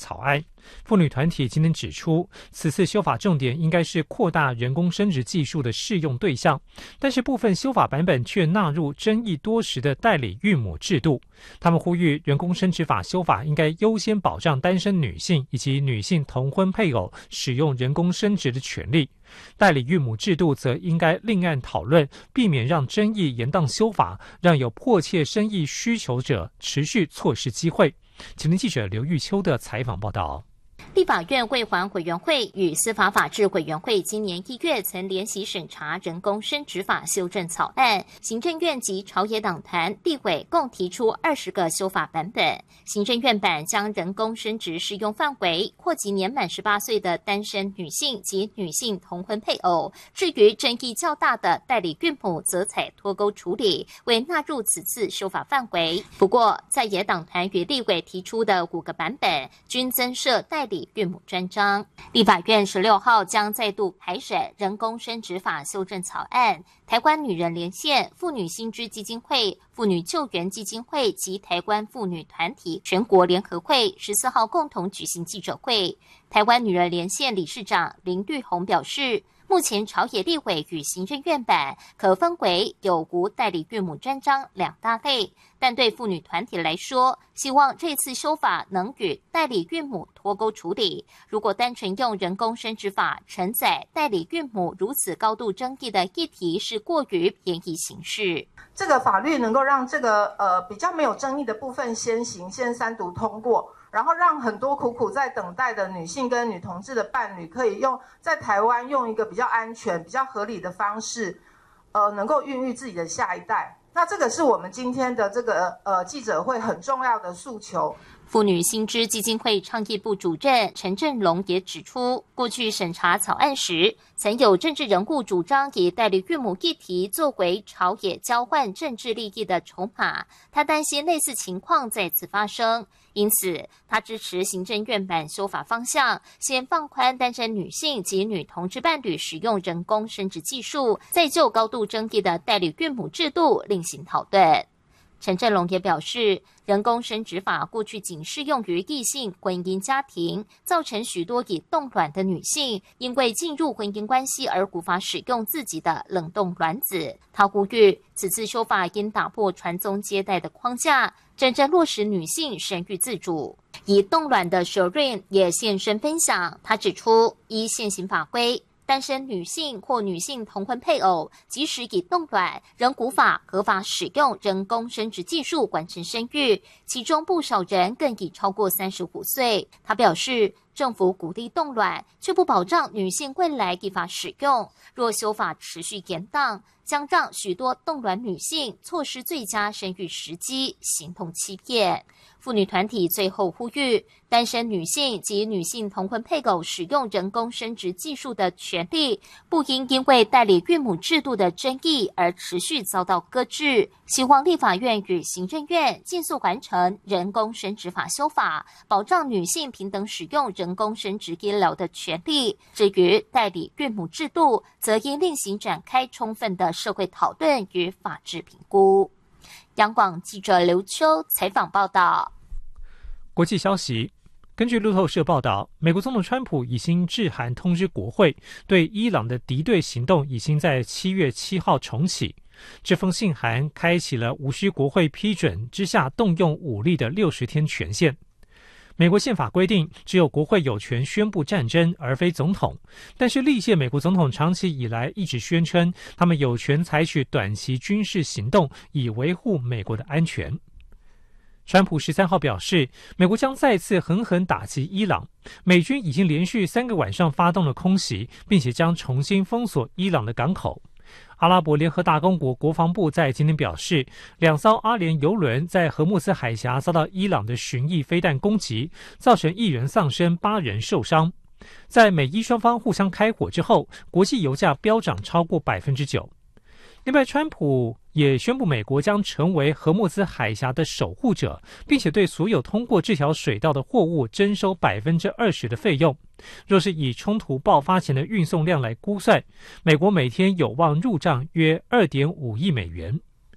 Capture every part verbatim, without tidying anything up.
草案。妇女团体今天指出，此次修法重点应该是扩大人工生殖技术的适用对象，但是部分修法版本却纳入争议多时的代理孕母制度。他们呼吁人工生殖法修法应该优先保障单身女性以及女性同婚配偶使用人工生殖的权利，代理孕母制度则应该另案讨论，避免让争议延宕修法，让有迫切生育需求者持续错失机会。请听记者刘玉秋的采访报道。 立法院卫环委员会与司法法制委员会今年一月曾联席审查人工生殖法修正草案，行政院及朝野党团立委共提出二十个修法版本。行政院版将人工生殖适用范围扩及年满十八岁的单身女性及女性同婚配偶，至于争议较大的代理孕母则采脱钩处理，未纳入此次修法范围。不过，在野党团与立委提出的五个版本均增设代理孕母专章。立法院十六号将再度排审人工生殖法修正草案。台湾女人连线、妇女新知基金会、妇女救援基金会及台湾妇女团体全国联合会十四号共同举行记者会。台湾女人连线理事长林玉红表示，目前朝野立委与行政院版可分为有无代理孕母专章两大类，但对妇女团体来说，希望这次修法能与代理孕母脱钩处理。如果单纯用人工生殖法承载代理孕母如此高度争议的议题，是过于便宜行事。 这个法律能够让这个呃比较没有争议的部分先行，先三读通过，然后让很多苦苦在等待的女性跟女同志的伴侣可以用在台湾用一个比较安全、比较合理的方式，呃，能够孕育自己的下一代。那这个是我们今天的这个呃记者会很重要的诉求。 妇女新知基金会倡议部主任陈振龙也指出，过去审查草案时，曾有政治人物主张以代理孕母议题作为朝野交换政治利益的筹码，他担心类似情况再次发生，因此他支持行政院版修法方向，先放宽单身女性及女同志伴侣使用人工生殖技术，再就高度争议的代理孕母制度另行讨论。陈振龙也表示，人工生殖法过去仅适用于异性婚姻家庭，造成许多已冻卵的女性因为进入婚姻关系而无法使用自己的冷冻卵子。他呼吁此次修法应打破传宗接代的框架，真正落实女性生育自主。已冻卵的佘润也现身分享，他指出，依现行法规，单身女性或女性同婚配偶，即使已冻卵，仍无法合法使用人工生殖技术完成生育，其中不少人更已超过三十五岁。他表示，政府鼓励冻卵，却不保障女性未来依法使用。若修法持续延宕，将让许多冻卵女性错失最佳生育时机，形同欺骗。妇女团体最后呼吁，单身女性及女性同婚配偶使用人工生殖技术的权利，不应因为代理孕母制度的争议而持续遭到搁置。希望立法院与行政院尽速完成人工生殖法修法，保障女性平等使用人工生殖医疗的权利。至于代理孕母制度，则应另行展开充分的社会讨论与法制评估。央广记者刘秋采访报道。 国际消息，根据路透社报道，美国总统川普已经致函通知国会，对伊朗的敌对行动已经在七月七号重启。这封信函开启了无需国会批准之下动用武力的六十天权限。美国宪法规定，只有国会有权宣布战争，而非总统。但是历届美国总统长期以来一直宣称，他们有权采取短期军事行动，以维护美国的安全。川普十三号表示，美国将再次狠狠打击伊朗，美军已经连续三个晚上发动了空袭，并且将重新封锁伊朗的港口。阿拉伯联合大公国国防部在今天表示，两艘阿联邮轮在荷木斯海峡遭到伊朗的巡弋飞弹攻击，造成一人丧生，八人受伤。在美伊双方互相开火之后，国际油价飙涨超过百分之九。另外，川普也宣布美国将成为荷木兹海峡的守护者，并且对所有通过这条水道的货物征收百分之二十的费用。若是以冲突爆发前的运送量来估算，美国每天有望入账约二点五亿美元。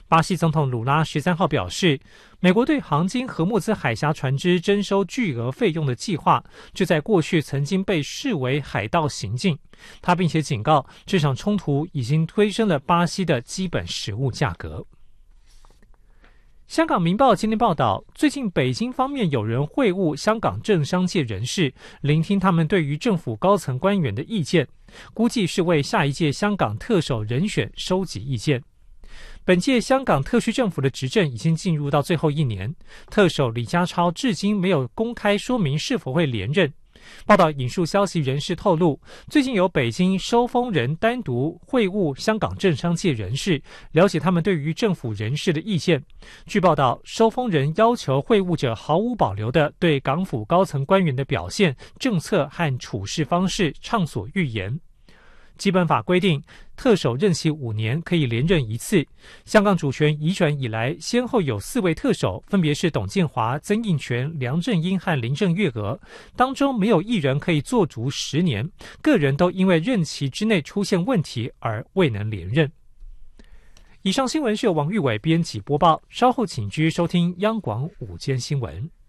巴西总统鲁拉十三号表示，美国对航经荷穆兹海峡船只征收巨额费用的计划，就在过去曾经被视为海盗行径。他并且警告，这场冲突已经推升了巴西的基本食物价格。香港明报今天报道，最近北京方面有人会晤香港政商界人士，聆听他们对于政府高层官员的意见，估计是为下一届香港特首人选收集意见。本届香港特区政府的执政已经进入到最后一年，特首李家超至今没有公开说明是否会连任。报道引述消息人士透露，最近有北京收风人单独会晤香港政商界人士，了解他们对于政府人事的意见。据报道，收风人要求会晤者毫无保留地对港府高层官员的表现、政策和处事方式畅所欲言。基本法规定，特首任期五年，可以连任一次。香港主权移转以来，先后有四位特首，分别是董建华、曾荫权、梁振英和林郑月娥，当中没有一人可以做足十年，个人都因为任期之内出现问题而未能连任。以上新闻是由王玉伟编辑播报，稍后请继续收听央广午间新闻。